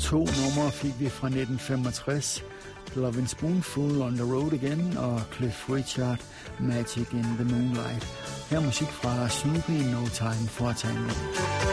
To numre fik vi fra 1965. Lovin' Spoonful, On the Road Again og Cliff Richard, Magic in the Moonlight. Her musik fra Snoopy, No Time for Tango.